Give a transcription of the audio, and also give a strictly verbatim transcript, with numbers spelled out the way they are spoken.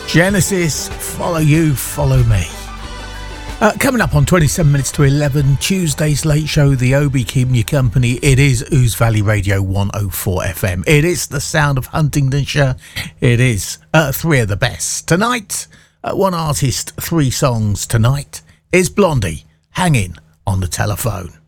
Genesis, Follow You, Follow Me. Uh, coming up on twenty-seven minutes to eleven, Tuesday's Late Show, the Obi keeping you company. It is Ouse Valley Radio one oh four F M. It is the sound of Huntingdonshire. It is uh, three of the best. Tonight, uh, one artist, three songs. Tonight is Blondie, Hanging on the Telephone.